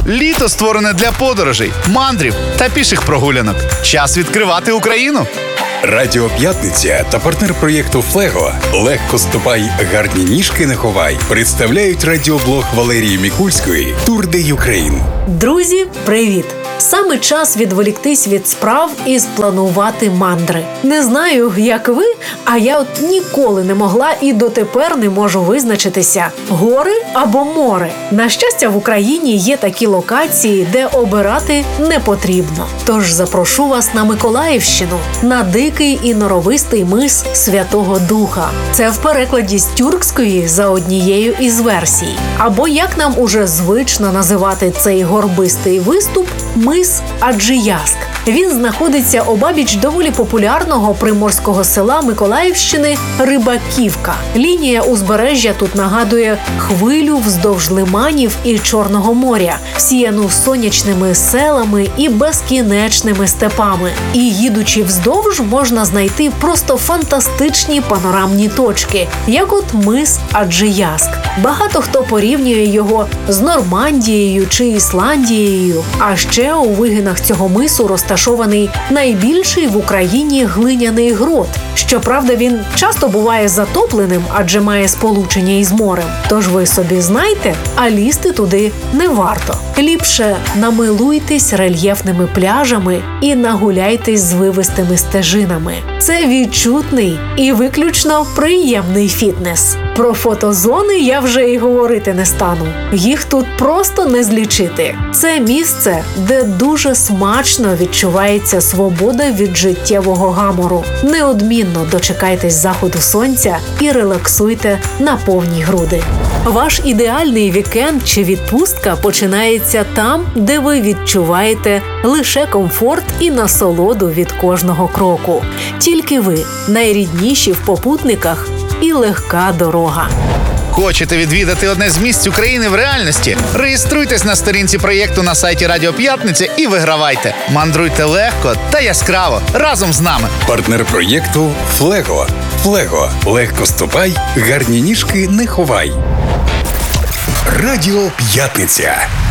Літо створене для подорожей, мандрів та піших прогулянок. Час відкривати Україну. Радіо П'ятниця та партнер проєкту «Флего» «Легко ступай, гарні ніжки не ховай» представляють радіоблог Валерії Мікульської «Тур де Юкрейн». Друзі, привіт! Саме час відволіктись від справ і спланувати мандри. Не знаю, як ви, а я от ніколи не могла і дотепер не можу визначитися – гори або море. На щастя, в Україні є такі локації, де обирати не потрібно. Тож запрошу вас на Миколаївщину, на дикий і норовистий мис Святого Духа. Це в перекладі з тюркської за однією із версій. Або як нам уже звично називати цей горбистий виступ – мис Аджияск. Він знаходиться обабіч доволі популярного приморського села Миколаївщини Рибаківка. Лінія узбережжя тут нагадує хвилю вздовж лиманів і Чорного моря, всіяну сонячними селами і безкінечними степами. І їдучи вздовж, можна знайти просто фантастичні панорамні точки, як от мис Аджияск. Багато хто порівнює його з Нормандією чи Ісландією. А ще у вигинах цього мису розташований найбільший в Україні глиняний грот. Щоправда, він часто буває затопленим, адже має сполучення із морем. Тож ви собі знайте, а лізти туди не варто. Ліпше намилуйтесь рельєфними пляжами і нагуляйтесь звивистими стежинами. Це відчутний і виключно приємний фітнес. Про фотозони я вже й говорити не стану. Їх тут просто не злічити. Це місце, де дуже смачно відчувається свобода від життєвого гамору. Неодмінно дочекайтесь заходу сонця і релаксуйте на повні груди. Ваш ідеальний вікенд чи відпустка починається там, де ви відчуваєте лише комфорт і насолоду від кожного кроку. Тільки ви найрідніші в попутниках і легка дорога. Хочете відвідати одне з місць України в реальності? Реєструйтесь на сторінці проєкту на сайті Радіо П'ятниця і вигравайте. Мандруйте легко та яскраво разом з нами. Партнер проєкту «Флего». «Флего» – легко ступай, гарні ніжки не ховай. Радіо П'ятниця.